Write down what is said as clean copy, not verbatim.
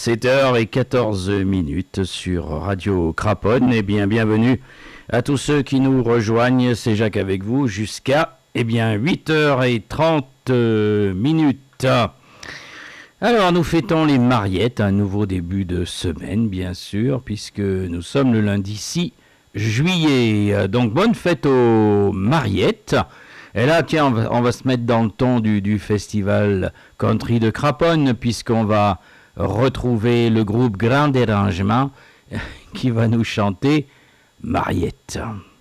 7h14 sur Radio Craponne. Eh bien, bienvenue à tous ceux qui nous rejoignent. C'est Jacques avec vous jusqu'à 8h30. Alors, nous fêtons les Mariettes, un nouveau début de semaine, bien sûr, puisque nous sommes le lundi 6 juillet. Donc, bonne fête aux Mariettes. Et là, tiens, on va se mettre dans le ton du festival country de Craponne, puisqu'on va retrouver le groupe Grand Dérangement qui va nous chanter Mariette.